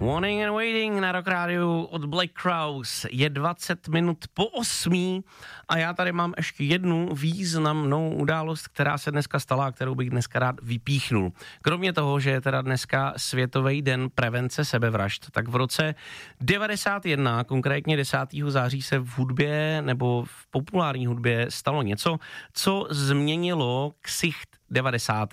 Warning and Waiting na Rock Rádiu od Black Crowes. Je 20 minut po 8 a já tady mám ještě jednu významnou událost, která se dneska stala a kterou bych dneska rád vypíchnul. Kromě toho, že je teda dneska Světový den prevence sebevražd, tak v roce 91, konkrétně 10. září, se v hudbě nebo v populární hudbě stalo něco, co změnilo ksicht 90.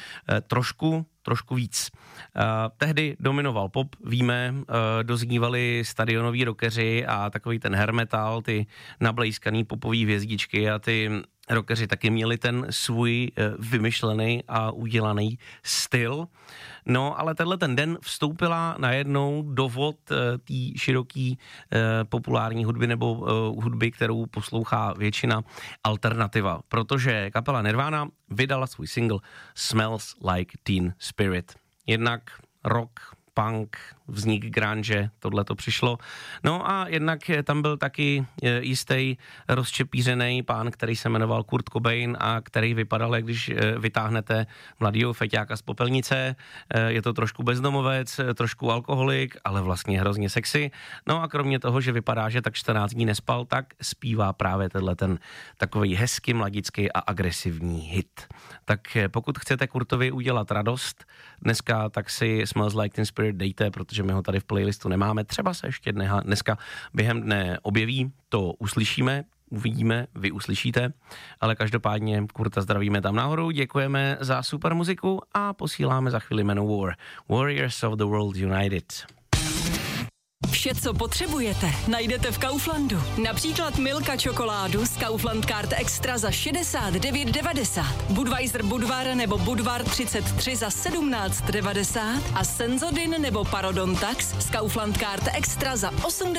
Trošku víc. Tehdy dominoval pop, víme, doznívali stadionoví rockeři a takový ten hair metal, ty nablejskaný popový hvězdičky a ty rockeři taky měli ten svůj vymyšlený a udělaný styl. No, ale tenhle ten den vstoupila najednou do vod té široký populární hudby nebo hudby, kterou poslouchá většina, alternativa, protože kapela Nirvana vydala svůj single Smells Like Teen Spirit. Jednak rock, punk, vznik grunge, tohle to přišlo. No a jednak tam byl taky jistý rozčepířený pán, který se jmenoval Kurt Cobain a který vypadal, jak když vytáhnete mladýho feťáka z popelnice. Je to trošku bezdomovec, trošku alkoholik, ale vlastně hrozně sexy. No a kromě toho, že vypadá, že tak 14 dní nespal, tak zpívá právě tenhle ten takový hezky mladický a agresivní hit. Tak pokud chcete Kurtovi udělat radost dneska, tak si Smells Like Teen Spirit dejte, protože my ho tady v playlistu nemáme. Třeba se ještě dneska během dne objeví, to uslyšíme, uvidíme, vy uslyšíte, ale každopádně Kurta zdravíme tam nahoru, děkujeme za super muziku a posíláme za chvíli jméno War. Warriors of the World United. Vše, co potřebujete, najdete v Kauflandu. Například Milka čokoládu z Kaufland Card Extra za 69,90. Budweiser Budvar nebo Budvar 33 za 17,90. A Senzodin nebo Parodontax z Kaufland Card Extra za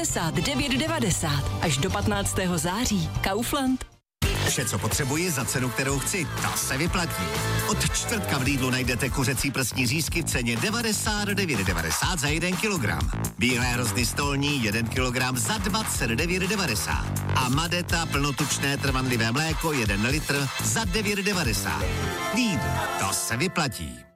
89,90. Až do 15. září. Kaufland. Vše, co potřebuji za cenu, kterou chci, ta se vyplatí. Od čtvrtka v Lidlu najdete kuřecí prsní řízky v ceně 99,90 za 1 kilogram. Bílé hrozny stolní 1 kilogram za 29,90. A Madeta plnotučné trvanlivé mléko 1 litr za 9,90. Lidl, to se vyplatí.